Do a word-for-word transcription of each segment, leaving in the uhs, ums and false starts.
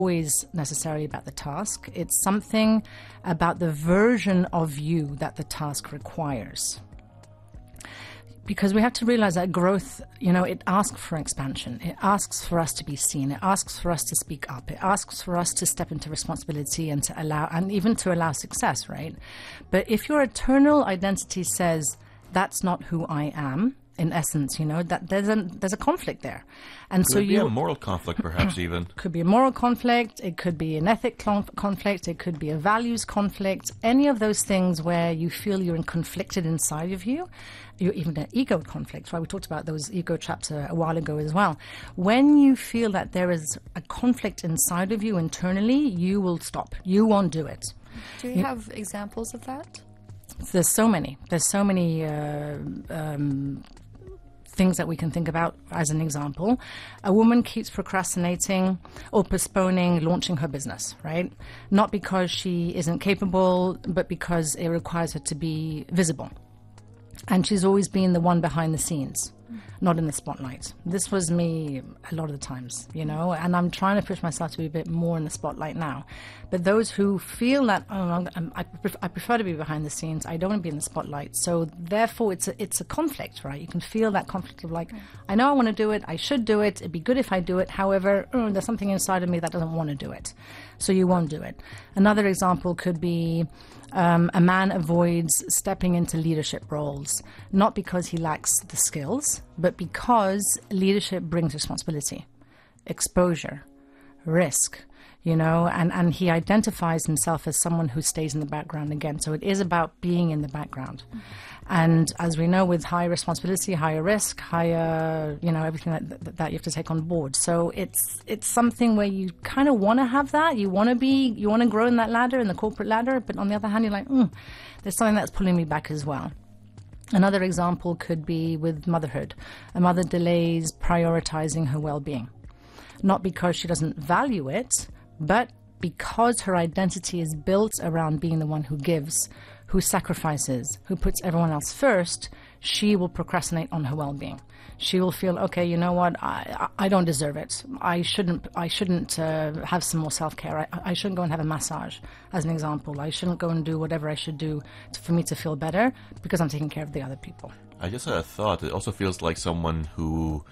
always necessarily about the task. It's something about the version of you that the task requires. Because we have to realize that growth, you know, it asks for expansion. It asks for us to be seen. It asks for us to speak up. It asks for us to step into responsibility and to allow, and even to allow success, right? But if your eternal identity says, that's not who I am, in essence, you know, that there's a there's a conflict there, and could so it be you a moral conflict, perhaps even could be a moral conflict. It could be an ethic conf- conflict. It could be a values conflict. Any of those things where you feel you're in conflicted inside of you, you're even an ego conflict. Right? We talked about those ego traps a, a while ago as well. When you feel that there is a conflict inside of you internally, you will stop. You won't do it. Do you, you have examples of that? There's so many. There's so many. Uh, um, things that we can think about. As an example, a woman keeps procrastinating or postponing launching her business, right? Not because she isn't capable, but because it requires her to be visible. And she's always been the one behind the scenes, not in the spotlight. This was me a lot of the times, you know, and I'm trying to push myself to be a bit more in the spotlight now. But those who feel that, oh, I'm, I, prefer, I prefer to be behind the scenes, I don't want to be in the spotlight. So therefore, it's a, it's a conflict, right? You can feel that conflict of like, I know I want to do it, I should do it, it'd be good if I do it. However, oh, there's something inside of me that doesn't want to do it. So you won't do it. Another example could be um, a man avoids stepping into leadership roles, not because he lacks the skills, but because leadership brings responsibility, exposure, risk, you know, and, and he identifies himself as someone who stays in the background again. So it is about being in the background. Mm-hmm. And as we know, with higher responsibility, higher risk, higher, you know, everything that, that, that you have to take on board. So it's it's something where you kind of want to have that. You want to be, you want to grow in that ladder, in the corporate ladder. But on the other hand, you're like, mm, there's something that's pulling me back as well. Another example could be with motherhood. A mother delays prioritizing her well-being, not because she doesn't value it, but because her identity is built around being the one who gives, who sacrifices, who puts everyone else first. She will procrastinate on her well-being. She will feel, okay, you know what, I, I don't deserve it. I shouldn't I shouldn't uh, have some more self-care. I, I shouldn't go and have a massage, as an example. I shouldn't go and do whatever I should do to, for me to feel better because I'm taking care of the other people. I just had a thought. It also feels like someone who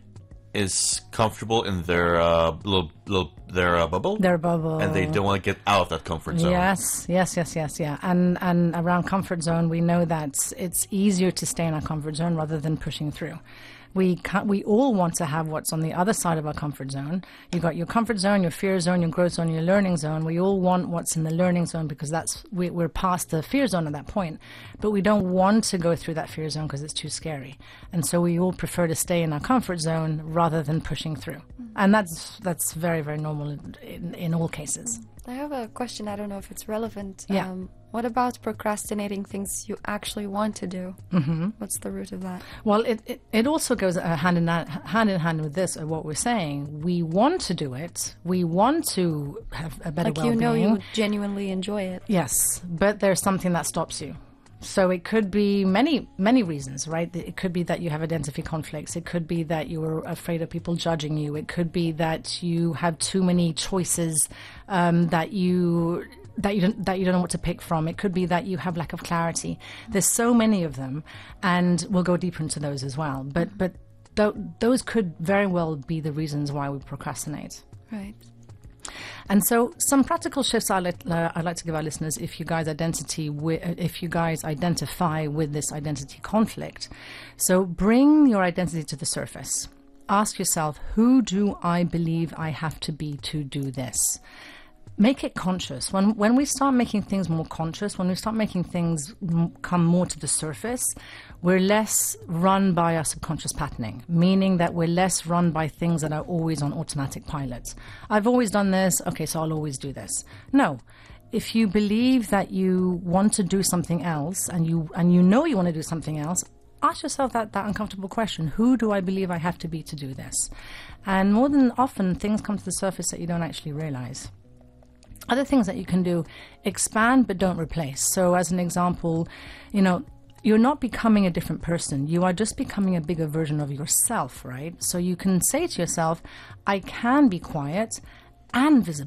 is comfortable in their uh, little, little their uh, bubble. Their bubble. And they don't want to get out of that comfort zone. Yes, yes, yes, yes, yeah. And and around comfort zone, we know that it's easier to stay in our comfort zone rather than pushing through. We can't, we all want to have what's on the other side of our comfort zone. You've got your comfort zone, your fear zone, your growth zone, your learning zone. We all want what's in the learning zone because that's we, we're past the fear zone at that point. But we don't want to go through that fear zone because it's too scary. And so we all prefer to stay in our comfort zone rather than pushing through. And that's that's very, very normal in, in, in all cases. I have a question. I don't know if it's relevant. Yeah. Um, what about procrastinating things you actually want to do? Mm-hmm. What's the root of that? Well, it, it, it also goes uh, hand, in hand, hand in hand with this, uh, what we're saying. We want to do it. We want to have a better like well-being. You know you genuinely enjoy it. Yes, but there's something that stops you. So it could be many, many reasons, right? It could be that you have identity conflicts. It could be that you're afraid of people judging you. It could be that you have too many choices um, that you that you don't that you don't know what to pick from. It could be that you have lack of clarity. There's so many of them, and we'll go deeper into those as well. But but th- those could very well be the reasons why we procrastinate. Right. And so, some practical shifts I'd like, uh, I'd like to give our listeners if you guys identity wi- if you guys identify with this identity conflict. So, bring your identity to the surface. Ask yourself, who do I believe I have to be to do this? Make it conscious. When when we start making things more conscious, when we start making things m- come more to the surface, we're less run by our subconscious patterning, meaning that we're less run by things that are always on automatic pilot. I've always done this, okay, so I'll always do this. No. If you believe that you want to do something else and you and you know you want to do something else, ask yourself that, that uncomfortable question. Who do I believe I have to be to do this? And more than often, things come to the surface that you don't actually realize. Other things that you can do, expand but don't replace. So as an example, you know, you're not becoming a different person. You are just becoming a bigger version of yourself, right? So you can say to yourself, I can be quiet and visible.